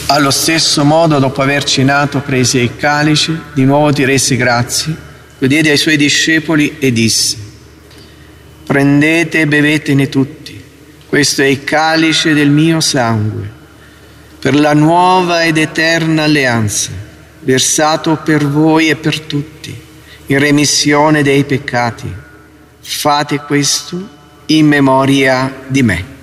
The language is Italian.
Allo stesso modo, dopo aver cenato, prese il calice, di nuovo ti rese grazie, lo diede ai suoi discepoli e disse: prendete e bevetene tutti, questo è il calice del mio sangue, per la nuova ed eterna alleanza, versato per voi e per tutti, in remissione dei peccati. Fate questo in memoria di me.